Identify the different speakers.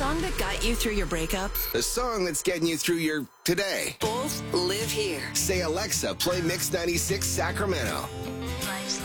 Speaker 1: song that got you through your breakup?
Speaker 2: The song that's getting you through your today.
Speaker 1: Both live here.
Speaker 2: Say, Alexa, play Mix 96 Sacramento.
Speaker 3: Life's